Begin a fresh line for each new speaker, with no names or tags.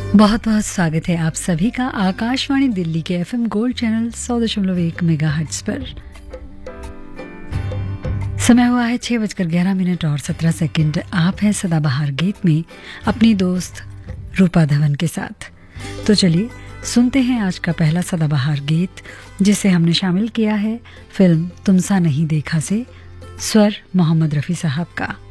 बहुत बहुत स्वागत है आप सभी का आकाशवाणी दिल्ली के एफएम गोल्ड चैनल 100.1 मेगाहर्ट्ज पर। समय हुआ है 6:11 और 17 सेकंड। आप हैं सदाबहार गीत में अपनी दोस्त रूपा धवन के साथ। तो चलिए सुनते हैं आज का पहला सदाबहार गीत, जिसे हमने शामिल किया है फिल्म तुम सा नहीं देखा से, स्वर मोहम्मद रफ़ी साहब का।